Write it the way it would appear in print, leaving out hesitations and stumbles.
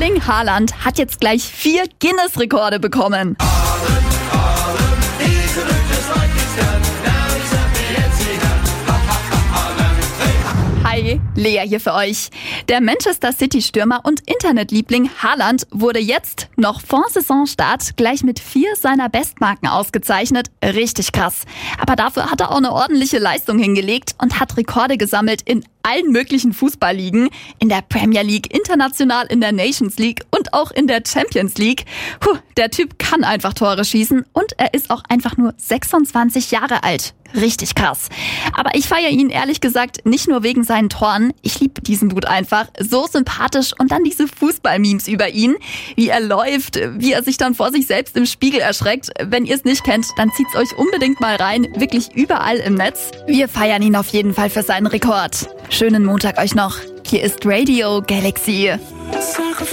Erling Haaland hat jetzt gleich 4 Guinness-Rekorde bekommen. Hi, Lea hier für euch. Der Manchester City-Stürmer und Internetliebling Haaland wurde jetzt, noch vor Saisonstart, gleich mit 4 seiner Bestmarken ausgezeichnet. Richtig krass. Aber dafür hat er auch eine ordentliche Leistung hingelegt und hat Rekorde gesammelt in allen möglichen Fußballligen. In der Premier League, international in der Nations League und auch in der Champions League. Der Typ kann einfach Tore schießen und er ist auch einfach nur 26 Jahre alt. Richtig krass. Aber ich feiere ihn ehrlich gesagt nicht nur wegen seinen Toren. Ich liebe diesen Dude einfach. So sympathisch und dann diese Fußball-Memes über ihn. Wie er läuft, wie er sich dann vor sich selbst im Spiegel erschreckt. Wenn ihr es nicht kennt, dann zieht's euch unbedingt mal rein. Wirklich überall im Netz. Wir feiern ihn auf jeden Fall für seinen Rekord. Schönen Montag euch noch. Hier ist Radio Galaxy.